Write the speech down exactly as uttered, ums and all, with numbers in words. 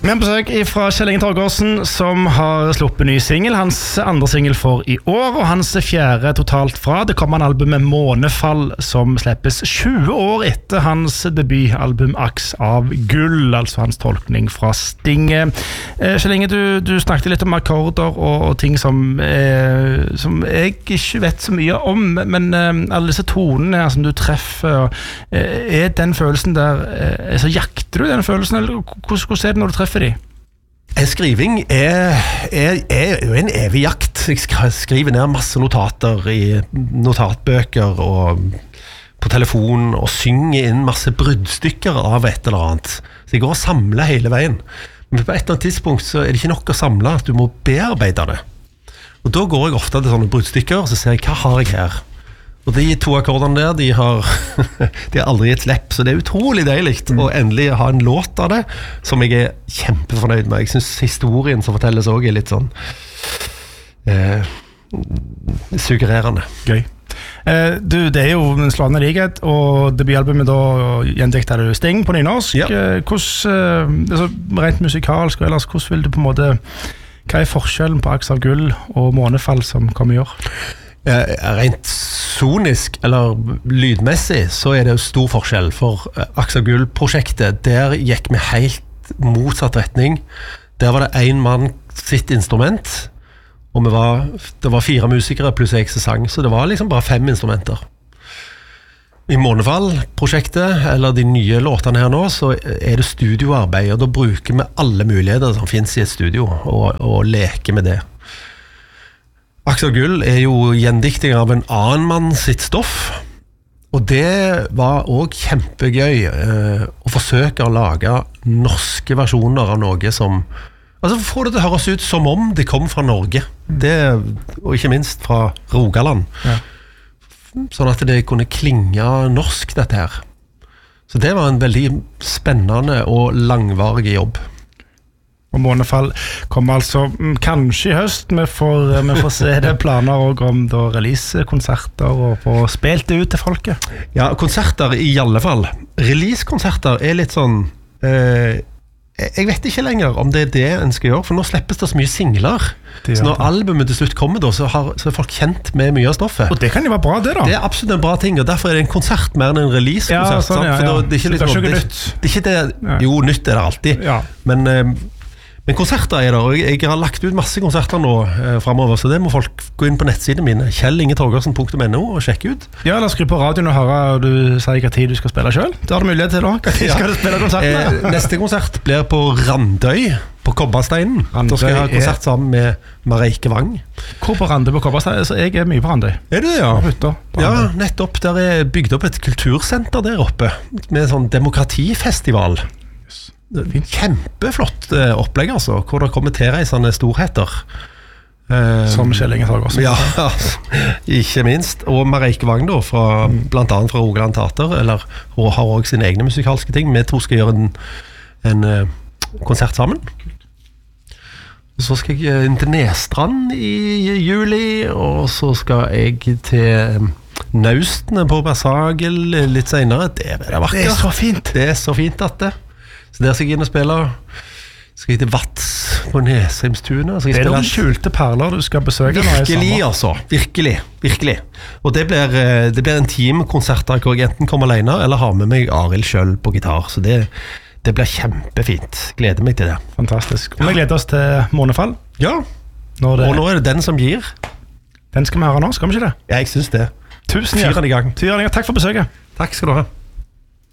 Vi har besøk fra Kjell Inge Torgersen, som har sluppet ny single. Hans andre single for i år, og hans fjerde totalt fra. Det kommer en album med Månefall, som slippes tjue år etter hans debutalbum Aks av gull, altså hans tolkning fra Stinget. Eh, Kjell Inge, du, du snakket litt om akkorder og, og ting som, eh, som jeg ikke vet så mye om, men eh, alle disse tonene som du treffer, eh, er den følelsen der, eh, så jakter du den følelsen, eller hvordan, hvordan er det når du treffer de? Skriving er, er, er jo en evig jakt. Jeg skriver ned masse notater i notatbøker og på telefonen, og synger inn masse bruddstykker av et eller annet. Så jeg går og samler hele veien. Men på et eller annet tidspunkt så er det ikke nok å samle, at du må bearbeide det. Og da går jeg ofte til sånne bruddstykker, og så ser jeg, hva har jeg her? Og de to akkordene der, de har, de har aldri gitt slipp, så det er utrolig deilig mm. å endelig ha en låt av det, som jeg er kjempefornøyd med. Jeg synes historien som fortelles også er litt sånn eh, suggererende. Gøy. Eh, du, det er jo en slående likhet, og debutalbumet da gjendikter du Sting på nynorsk. Ja. Eh, hvordan, eh, altså, rent musikalsk, og ellers, hvordan vil du på en måte, hva er forskjellen på Aks av gull og Månefall som kommer i år? Rent sonisk eller lydmessig så er det stor forskjell, for Aks av gull-prosjektet, der gikk vi helt motsatt retning. Der var det en mann sitt instrument, og vi var, det var fire musikere pluss jeg som sang, så det var liksom bare fem instrumenter. I Månefall-prosjektet, eller de nye låtene her nå, så er det studioarbeid, og da bruker vi alle muligheter som finnes i et studio, og, og leker med det. Aks av gull er jo gjendikting av en annen mann sitt stoff, og det var også kjempegøy eh, å forsøke å lage norske versjoner av noe som, altså få det til å høres ut som om det kom fra Norge, det, og ikke minst fra Rogaland, ja. Sånn at det kunne klinge norsk dette her. Så det var en veldig spennende og langvarig jobb. Og Månefall kommer altså kanskje i høst. Vi får, vi får se det planer også om da release-konserter og få spilt det ut til folket. Ja, konserter i alle fall. Release-konserter er litt sånn eh, jeg vet ikke lenger om det er det en skal gjøre, for nå slippes det så mye singler. Så når albumet til slutt kommer da, så, har, så er folk kjent med mye av stoffet. Og det kan jo være bra det da. Det er absolutt en bra ting, og derfor er det en konsert mer enn en release-konsert. Ja, sånn, ja, ja. For da, det er ikke, det er liksom, ikke det, nytt. Det er ikke det, jo, nytt er det alltid. Ja. Men... Eh, Men konserter er der, og jeg, jeg har lagt ut masse konserter nå eh, fremover, så det må folk gå inn på nettsidene mine, kjell inge torgersen punktum no, og sjekke ut. Ja, eller skru på radioen og høre, og du sier hva tid du skal spille selv. Det har du mulighet til da. Hva tid skal du spille konsertene? Eh, neste konsert blir på Randøy, på Kobbersteinen. Da skal jeg ha konsert er... sammen med Mareike Wang. Hvor på Randøy på Kobbersteinen? Så jeg er mye på Randøy. Er du det, ja? Hytter, ja, nettopp. Der er bygd opp et kultursenter der oppe, med en sånn demokratifestival. Kjempeflott eh, opplegg altså, hvor det kommer tilreisende storheter eh, som Kjell Inge Torgersen. Ja, ikke minst. Og Mareike Wang da, fra, blant annet fra Rogaland Teater, eller hun har også sine egne musikalske ting. Vi to skal gjøre en, en uh, konsert sammen. Så skal jeg inn til Nestrand i juli, og så skal jeg til um, Naustene på Bersagel litt senere. Det er det vakkert. Det er så fint. Det er så fint at det. Så der skal jeg inn og spille. Skal jeg til Vats på Nesheimstunet. Det er noen skjulte perler du skal besøke. Virkelig, altså. Virkelig, virkelig. Og det blir, det blir en teamkonsert der hvor jeg enten kommer alene eller har med meg Arild selv på gitar. Så det, det blir kjempefint. Gleder meg til det. Fantastisk. Og vi gleder oss til Månefall. Ja, Når det... og nå er det den som gir. Den skal vi høre nå, skal vi ikke det? Ja, jeg synes det. Tusen hjertelig. Fyren i gang. Takk for besøket. Takk skal du ha.